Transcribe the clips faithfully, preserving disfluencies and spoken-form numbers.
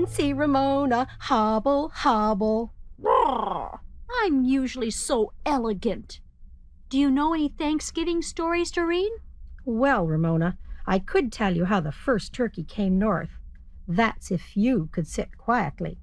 Fancy Ramona, hobble, hobble. Brr, I'm usually so elegant. Do you know any Thanksgiving stories, Doreen? Well, Ramona, I could tell you how the first turkey came north. That's if you could sit quietly.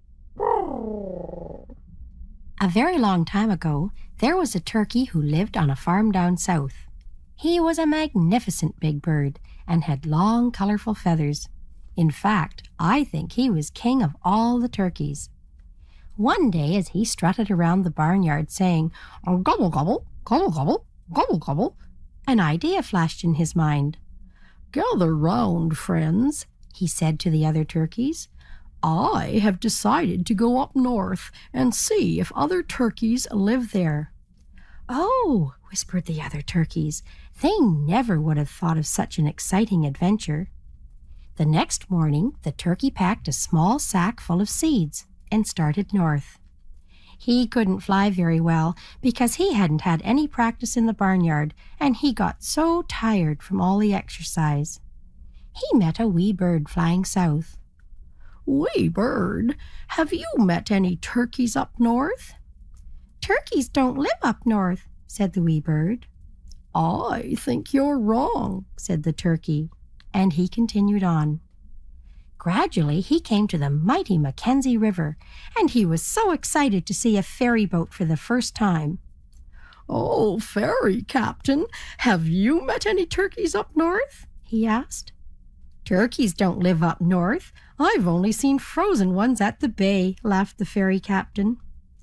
Brr. A very long time ago, there was a turkey who lived on a farm down south. He was a magnificent big bird and had long, colorful feathers. In fact, I think he was king of all the turkeys. One day, as he strutted around the barnyard saying, "Gobble, gobble, gobble, gobble, gobble, gobble," an idea flashed in his mind. "Gather round, friends," he said to the other turkeys. "I have decided to go up north and see if other turkeys live there." "Oh," whispered the other turkeys. They never would have thought of such an exciting adventure. The next morning, the turkey packed a small sack full of seeds and started north. He couldn't fly very well because he hadn't had any practice in the barnyard, and he got so tired from all the exercise. He met a wee bird flying south. "Wee bird, have you met any turkeys up north?" "Turkeys don't live up north," said the wee bird. "I think you're wrong," said the turkey, and he continued on. Gradually, he came to the mighty Mackenzie River, and he was so excited to see a ferry boat for the first time. "Oh, ferry captain, have you met any turkeys up north?" he asked. "Turkeys don't live up north. I've only seen frozen ones at the bay," laughed the ferry captain.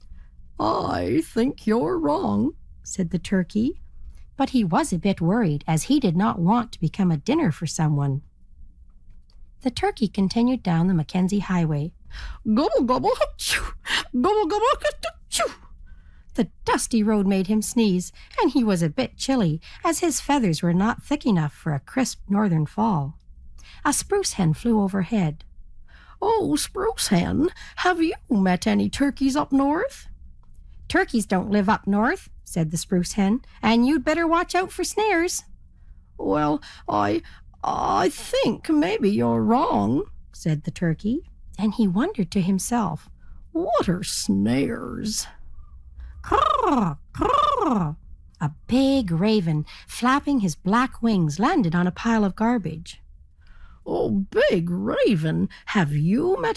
"I think you're wrong," said the turkey, but he was a bit worried as he did not want to become a dinner for someone. The turkey continued down the Mackenzie Highway. "Gobble, gobble, hachoo! Gobble, gobble, hachoo!" The dusty road made him sneeze, and he was a bit chilly, as his feathers were not thick enough for a crisp northern fall. A spruce hen flew overhead. "Oh, spruce hen, have you met any turkeys up north?" "Turkeys don't live up north," said the spruce hen, "and you'd better watch out for snares." "Well, I... I think maybe you're wrong," said the turkey, and he wondered to himself, "What are snares?" Crrr, crrr. A big raven, flapping his black wings, landed on a pile of garbage. "Oh, big raven, have you met